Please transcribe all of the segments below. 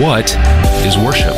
What is worship?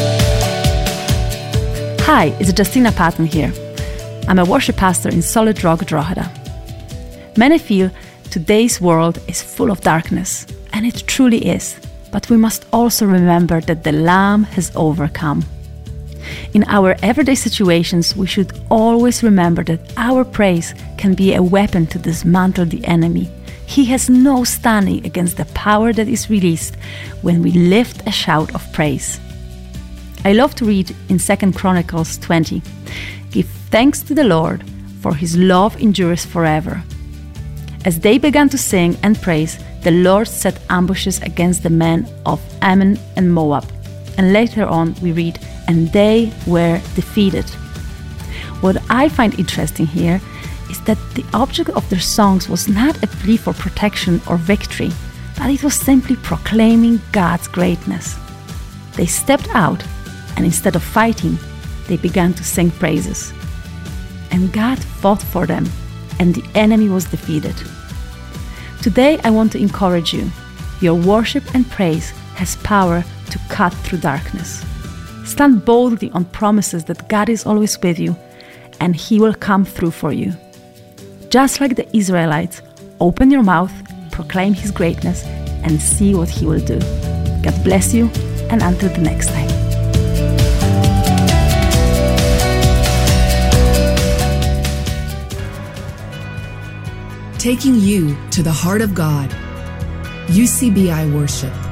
Hi, it's Justina Patton here. I'm a worship pastor in Solid Rock, Drogheda. Many feel today's world is full of darkness, and it truly is. But we must also remember that the Lamb has overcome. In our everyday situations, we should always remember that our praise can be a weapon to dismantle the enemy. He has no standing against the power that is released when we lift a shout of praise. I love to read in 2 Chronicles 20, "Give thanks to the Lord, for his love endures forever." As they began to sing and praise, the Lord set ambushes against the men of Ammon and Moab. And later on we read, "And they were defeated." What I find interesting here is that the object of their songs was not a plea for protection or victory, but it was simply proclaiming God's greatness. They stepped out, and instead of fighting, they began to sing praises. And God fought for them, and the enemy was defeated. Today I want to encourage you. Your worship and praise has power to cut through darkness. Stand boldly on promises that God is always with you, and he will come through for you. Just like the Israelites, open your mouth, proclaim his greatness, and see what he will do. God bless you, and until the next time. Taking you to the heart of God. UCBI Worship.